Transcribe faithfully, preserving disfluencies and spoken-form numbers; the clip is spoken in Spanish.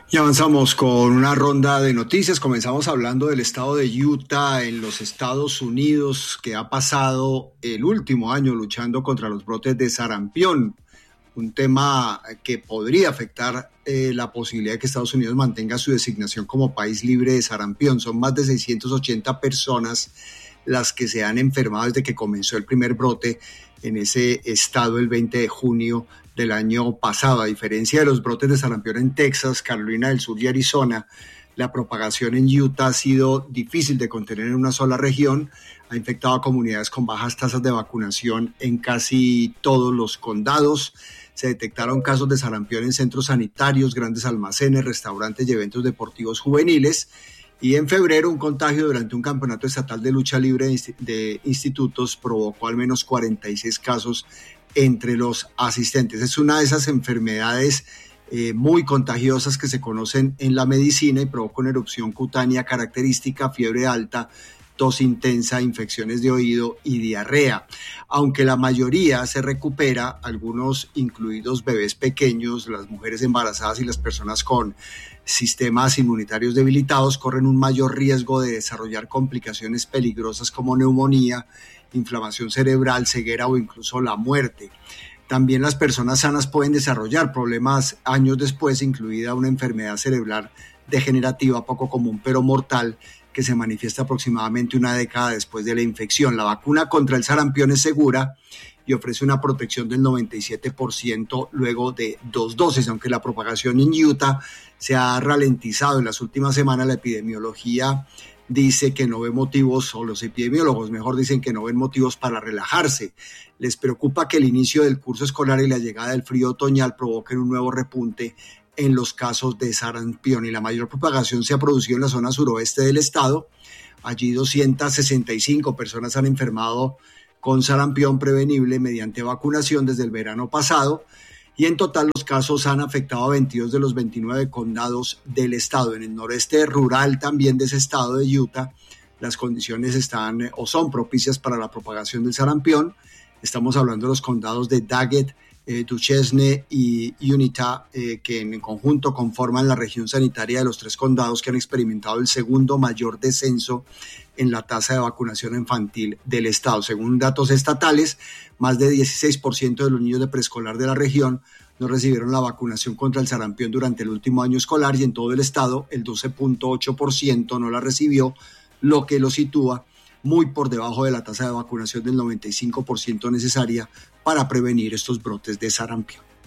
Y avanzamos con una ronda de noticias. Comenzamos hablando del estado de Utah en los Estados Unidos, que ha pasado el último año luchando contra los brotes de sarampión, un tema que podría afectar eh, la posibilidad de que Estados Unidos mantenga su designación como país libre de sarampión. Son más de seiscientas ochenta personas las que se han enfermado desde que comenzó el primer brote en ese estado el veinte de junio del año pasado. A diferencia de los brotes de sarampión en Texas, Carolina del Sur y Arizona, la propagación en Utah ha sido difícil de contener en una sola región. Ha infectado a comunidades con bajas tasas de vacunación en casi todos los condados. Se detectaron casos de sarampión en centros sanitarios, grandes almacenes, restaurantes y eventos deportivos juveniles. Y en febrero, un contagio durante un campeonato estatal de lucha libre de institutos provocó al menos cuarenta y seis casos entre los asistentes. Es una de esas enfermedades eh, muy contagiosas que se conocen en la medicina y provoca una erupción cutánea característica, fiebre alta, tos intensa, infecciones de oído y diarrea. Aunque la mayoría se recupera, algunos, incluidos bebés pequeños, las mujeres embarazadas y las personas con sistemas inmunitarios debilitados, corren un mayor riesgo de desarrollar complicaciones peligrosas como neumonía, inflamación cerebral, ceguera o incluso la muerte. También las personas sanas pueden desarrollar problemas años después, incluida una enfermedad cerebral degenerativa poco común pero mortal, que se manifiesta aproximadamente una década después de la infección. La vacuna contra el sarampión es segura y ofrece una protección del noventa y siete por ciento luego de dos dosis. Aunque la propagación en Utah se ha ralentizado en las últimas semanas, la epidemiología dice que no ve motivos, o los epidemiólogos mejor dicen que no ven motivos para relajarse. Les preocupa que el inicio del curso escolar y la llegada del frío otoñal provoquen un nuevo repunte en los casos de sarampión, y la mayor propagación se ha producido en la zona suroeste del estado. Allí doscientas sesenta y cinco personas han enfermado con sarampión prevenible mediante vacunación desde el verano pasado, y en total los casos han afectado a veintidós de los veintinueve condados del estado. En el noreste rural también de ese estado de Utah, las condiciones están o son propicias para la propagación del sarampión. Estamos hablando de los condados de Daggett, Eh, Duchesne y Uintah, eh, que en conjunto conforman la región sanitaria de los tres condados que han experimentado el segundo mayor descenso en la tasa de vacunación infantil del estado. Según datos estatales, más de dieciséis por ciento de los niños de preescolar de la región no recibieron la vacunación contra el sarampión durante el último año escolar, y en todo el estado el doce punto ocho por ciento no la recibió, lo que lo sitúa muy por debajo de la tasa de vacunación del noventa y cinco por ciento necesaria para prevenir estos brotes de sarampión.